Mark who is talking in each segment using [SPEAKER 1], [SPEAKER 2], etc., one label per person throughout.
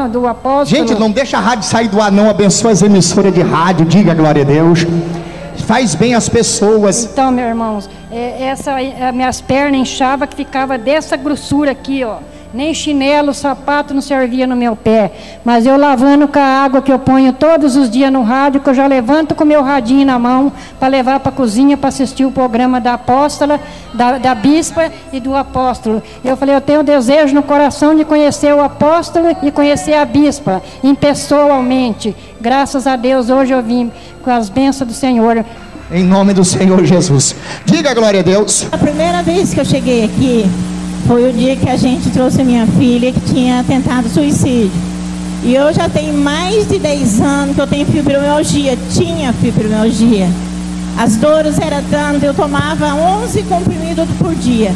[SPEAKER 1] do apóstolo.
[SPEAKER 2] Gente, não deixa a rádio sair do ar não, abençoa as emissoras de rádio, diga glória a Deus. Faz bem às pessoas.
[SPEAKER 1] Então, meus irmãos, minhas pernas inchavam que ficava dessa grossura aqui, ó. Nem chinelo, sapato não servia no meu pé. Mas eu lavando com a água que eu ponho todos os dias no rádio, que eu já levanto com o meu radinho na mão para levar para a cozinha para assistir o programa da apóstola, da bispa e do apóstolo. Eu falei, eu tenho desejo no coração de conhecer o apóstolo e conhecer a bispa, pessoalmente. Graças a Deus, hoje eu vim com as bênçãos do Senhor.
[SPEAKER 2] Em nome do Senhor Jesus. Diga glória a Deus.
[SPEAKER 3] A primeira vez que eu cheguei aqui foi o dia que a gente trouxe a minha filha que tinha tentado suicídio. E eu já tenho mais de 10 anos que eu tenho fibromialgia, tinha fibromialgia. As dores eram tanto, eu tomava 11 comprimidos por dia.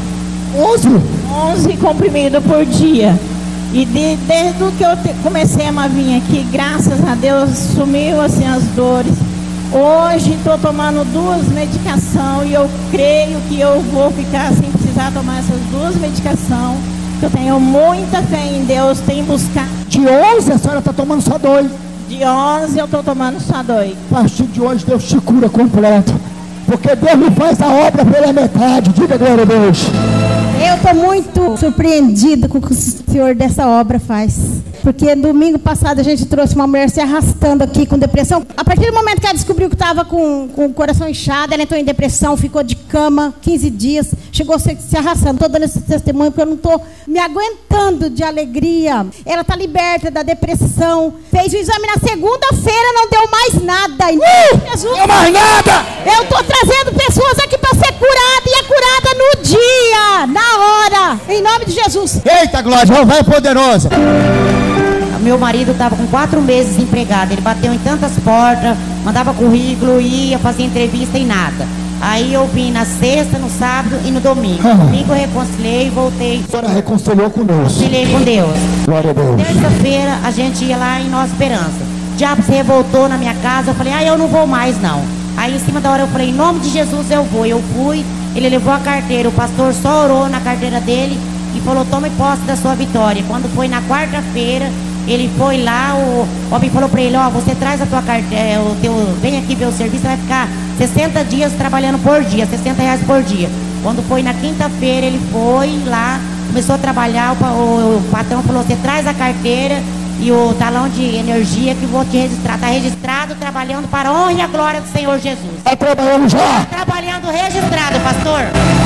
[SPEAKER 3] 11 comprimidos por dia. E desde que eu comecei a vir aqui, graças a Deus, sumiu assim as dores. Hoje estou tomando 2 medicações e eu creio que eu vou ficar sem precisar tomar essas 2 medicações. Eu tenho muita fé em Deus, tenho buscado.
[SPEAKER 4] De 11 a senhora está tomando só 2.
[SPEAKER 3] De 11 eu estou tomando só 2.
[SPEAKER 4] A partir de hoje Deus te cura completo. Porque Deus não faz a obra pela metade. Diga glória a Deus.
[SPEAKER 5] Eu estou muito surpreendida com o que o Senhor dessa obra faz. Porque domingo passado a gente trouxe uma mulher se arrastando aqui com depressão. A partir do momento que ela descobriu que estava com o coração inchado, ela entrou em depressão, ficou de cama 15 dias, chegou se arrastando. Estou dando esse testemunho porque eu não estou me aguentando de alegria. Ela está liberta da depressão. Fez o exame na segunda-feira, não deu mais nada.
[SPEAKER 4] Jesus, não mais nada!
[SPEAKER 5] Eu estou trazendo pessoas aqui para ser curada e é curada no dia, na hora, em nome de Jesus.
[SPEAKER 2] Eita glória, vai poderosa.
[SPEAKER 6] Meu marido estava com 4 meses desempregado. Ele bateu em tantas portas, mandava currículo, ia fazer entrevista e nada. Aí eu vim na sexta, no sábado e no domingo. Domingo eu reconciliei e voltei.
[SPEAKER 4] A senhora reconciliou com Deus.
[SPEAKER 6] Reconciliei com Deus.
[SPEAKER 4] Glória a Deus.
[SPEAKER 6] Terça-feira a gente ia lá em Nova Esperança. O diabo se revoltou na minha casa. Eu falei, eu não vou mais não. Aí em cima da hora eu falei, em nome de Jesus eu vou. Eu fui, ele levou a carteira. O pastor só orou na carteira dele e falou, tome posse da sua vitória. Quando foi na quarta-feira, ele foi lá, o homem falou para ele, você traz a tua carteira, vem aqui ver o serviço, vai ficar 60 dias trabalhando por dia, R$60 por dia. Quando foi na quinta-feira, ele foi lá, começou a trabalhar, o patrão falou, você traz a carteira e o talão de energia que vou te registrar. Está registrado, trabalhando para a honra e a glória do Senhor Jesus.
[SPEAKER 4] Está trabalhando já?
[SPEAKER 6] Está trabalhando registrado, pastor.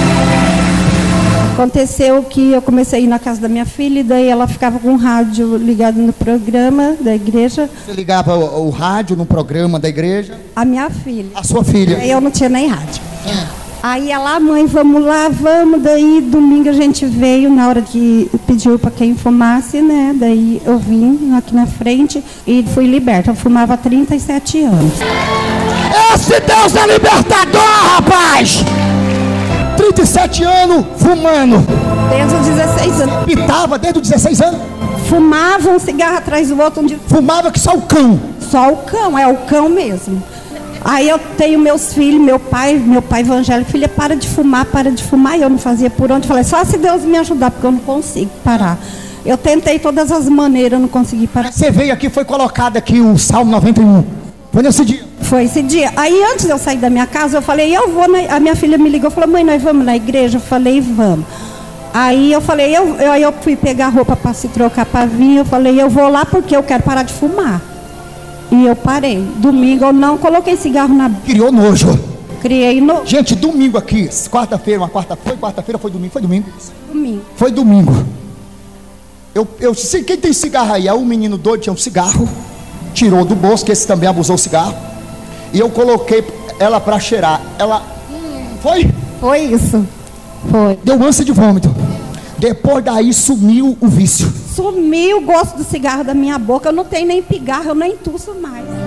[SPEAKER 7] Aconteceu que eu comecei a ir na casa da minha filha e daí ela ficava com o rádio ligado no programa da igreja.
[SPEAKER 2] Você ligava o rádio no programa da igreja?
[SPEAKER 7] A minha filha.
[SPEAKER 2] A sua filha?
[SPEAKER 7] Aí eu não tinha nem rádio. Aí ela, mãe, vamos lá, vamos. Daí domingo a gente veio na hora que pediu para quem fumasse, né? Daí eu vim aqui na frente e fui liberta. Eu fumava há 37 anos.
[SPEAKER 4] Esse Deus é libertador, rapaz! 37 anos fumando.
[SPEAKER 7] Desde os 16 anos.
[SPEAKER 4] Pitava desde os 16 anos?
[SPEAKER 7] Fumava um cigarro atrás do outro.
[SPEAKER 4] Fumava que só o cão?
[SPEAKER 7] Só o cão, é o cão mesmo. Aí eu tenho meus filhos, meu pai evangélico, filha, para de fumar, e eu não fazia por onde. Falei, só se Deus me ajudar, porque eu não consigo parar. Eu tentei todas as maneiras, eu não consegui parar.
[SPEAKER 4] Você veio aqui, foi colocado aqui o Salmo 91. Foi nesse dia?
[SPEAKER 7] Foi esse dia. Aí antes de eu sair da minha casa, eu falei, eu vou, a minha filha me ligou, falou, mãe, nós vamos na igreja? Eu falei, vamos. Aí eu falei, eu fui pegar roupa para se trocar para vir, eu falei, eu vou lá porque eu quero parar de fumar. E eu parei. Domingo eu não coloquei cigarro na...
[SPEAKER 4] Criou nojo.
[SPEAKER 7] Criei nojo.
[SPEAKER 4] Gente, domingo aqui, quarta-feira, foi domingo? Foi domingo?
[SPEAKER 7] Domingo.
[SPEAKER 4] Foi domingo. Eu sei quem tem cigarro aí. Aí o menino doido tinha um cigarro, tirou do bolso, que esse também abusou o cigarro. E eu coloquei ela para cheirar. Ela... Foi?
[SPEAKER 7] Foi isso. Foi.
[SPEAKER 4] Deu ânsia de vômito. Depois daí sumiu o vício.
[SPEAKER 7] Sumiu o gosto do cigarro da minha boca. Eu não tenho nem pigarro, eu nem tuço mais.